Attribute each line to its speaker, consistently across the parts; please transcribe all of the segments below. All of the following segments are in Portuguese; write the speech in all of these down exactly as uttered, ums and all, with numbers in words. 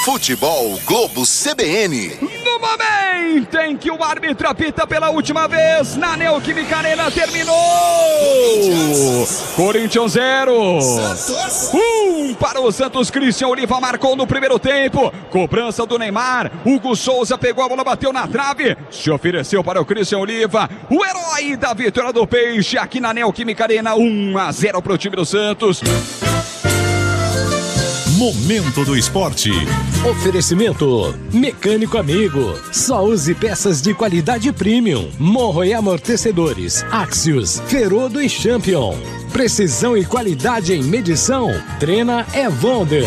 Speaker 1: Futebol Globo C B N.
Speaker 2: No momento em que o árbitro apita pela última vez, na Neoquímica Arena terminou. Corinthians zero. Um para o Santos. Christian Oliva marcou no primeiro tempo. Cobrança do Neymar. Hugo Souza pegou a bola, bateu na trave. Se ofereceu para o Christian Oliva. O herói da vitória do Peixe aqui na Neoquímica Arena. um a zero para o time do Santos.
Speaker 3: Momento do Esporte.
Speaker 4: Oferecimento Mecânico Amigo. Só use peças de qualidade premium. Morro e amortecedores. Axios, Ferodo e Champion. Precisão e qualidade em medição. Trena Evonder.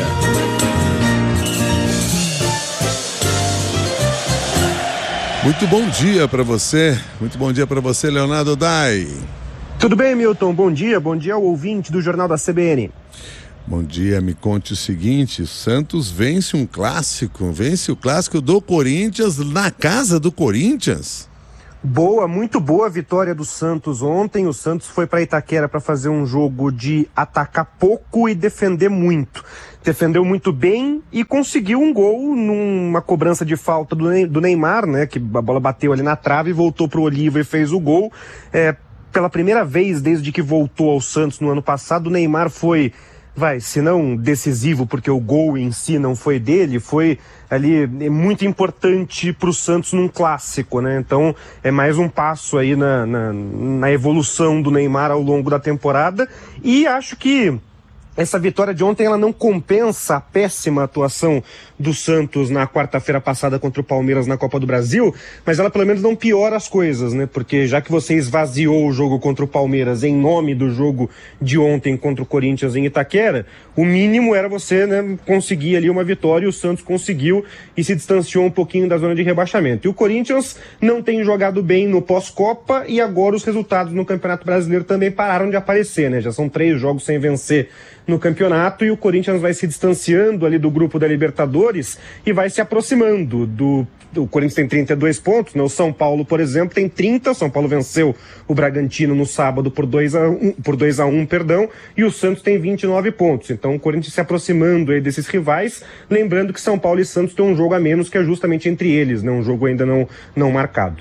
Speaker 5: Muito bom dia para você. Muito bom dia para você, Leonardo Dai.
Speaker 6: Tudo bem, Milton? Bom dia. Bom dia ao ouvinte do Jornal da C B N.
Speaker 5: Bom dia, me conte o seguinte, Santos vence um clássico, vence o clássico do Corinthians na casa do Corinthians.
Speaker 6: Boa, muito boa vitória do Santos ontem. O Santos foi para Itaquera para fazer um jogo de atacar pouco e defender muito. Defendeu muito bem e conseguiu um gol numa cobrança de falta do Neymar, né? Que a bola bateu ali na trave, voltou pro Oliva e fez o gol. É, pela primeira vez desde que voltou ao Santos no ano passado, o Neymar foi... vai, se não decisivo, porque o gol em si não foi dele, foi ali muito importante para o Santos num clássico, né? Então é mais um passo aí na, na, na evolução do Neymar ao longo da temporada, e acho que essa vitória de ontem ela não compensa a péssima atuação do Santos na quarta-feira passada contra o Palmeiras na Copa do Brasil, mas ela pelo menos não piora as coisas, né? Porque já que você esvaziou o jogo contra o Palmeiras em nome do jogo de ontem contra o Corinthians em Itaquera, o mínimo era você, né, conseguir ali uma vitória, e o Santos conseguiu e se distanciou um pouquinho da zona de rebaixamento. E o Corinthians não tem jogado bem no pós-Copa, e agora os resultados no Campeonato Brasileiro também pararam de aparecer, né? Já são três jogos sem vencer no campeonato, e o Corinthians vai se distanciando ali do grupo da Libertadores e vai se aproximando do... O Corinthians tem trinta e dois pontos, né? O São Paulo, por exemplo, tem trinta. O São Paulo venceu o Bragantino no sábado por dois a um, por dois a um, perdão, e o Santos tem vinte e nove pontos. Então o Corinthians se aproximando aí desses rivais, lembrando que São Paulo e Santos têm um jogo a menos, que é justamente entre eles, né? Um jogo ainda não, não marcado.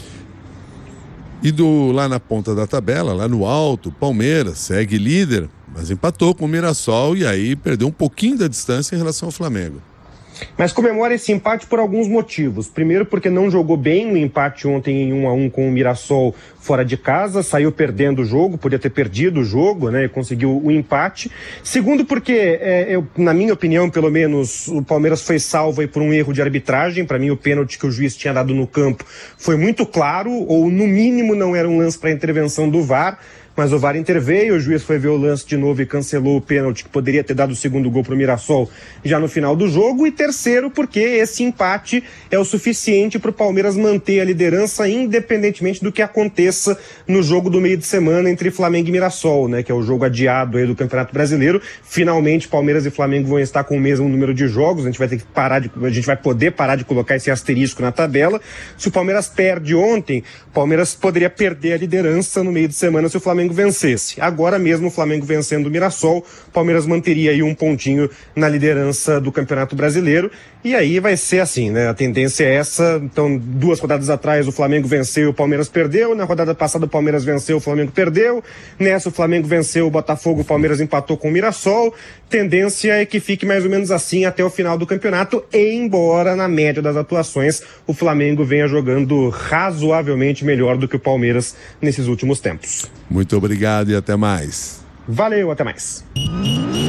Speaker 5: E do, lá na ponta da tabela, lá no alto, Palmeiras segue líder, mas empatou com o Mirassol e aí perdeu um pouquinho da distância em relação ao Flamengo.
Speaker 6: Mas comemora esse empate por alguns motivos. Primeiro, porque não jogou bem no empate ontem em um a um com o Mirassol fora de casa, saiu perdendo o jogo, podia ter perdido o jogo, né, e conseguiu o empate. Segundo, porque, é, eu, na minha opinião, pelo menos, o Palmeiras foi salvo aí por um erro de arbitragem. Para mim, o pênalti que o juiz tinha dado no campo foi muito claro, ou no mínimo não era um lance para intervenção do V A R. Mas o V A R interveio, o juiz foi ver o lance de novo e cancelou o pênalti que poderia ter dado o segundo gol para o Mirassol já no final do jogo. E terceiro, porque esse empate é o suficiente para o Palmeiras manter a liderança, independentemente do que aconteça no jogo do meio de semana entre Flamengo e Mirassol, né, que é o jogo adiado aí do Campeonato Brasileiro. Finalmente, Palmeiras e Flamengo vão estar com o mesmo número de jogos. A gente vai ter que parar de, a gente vai poder parar de colocar esse asterisco na tabela. Se o Palmeiras perde ontem, o Palmeiras poderia perder a liderança no meio de semana se o Flamengo vencesse. Agora mesmo o Flamengo vencendo o Mirassol, o Palmeiras manteria aí um pontinho na liderança do Campeonato Brasileiro, e aí vai ser assim, né? A tendência é essa. Então, duas rodadas atrás o Flamengo venceu, o Palmeiras perdeu. Na rodada passada o Palmeiras venceu, o Flamengo perdeu. Nessa o Flamengo venceu o Botafogo, o Palmeiras empatou com o Mirassol. Tendência é que fique mais ou menos assim até o final do campeonato, embora na média das atuações o Flamengo venha jogando razoavelmente melhor do que o Palmeiras nesses últimos tempos.
Speaker 5: Muito obrigado e até mais.
Speaker 6: Valeu, até mais.